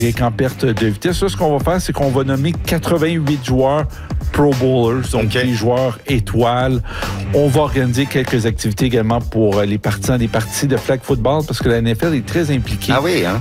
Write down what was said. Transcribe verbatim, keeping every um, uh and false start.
en perte de vitesse. Là, ce qu'on va faire, c'est qu'on va nommer quatre-vingt-huit joueurs Pro Bowlers, donc okay. des joueurs étoiles. On va organiser quelques activités également pour les partisans des parties de flag football parce que la N F L est très impliquée. Ah oui, hein?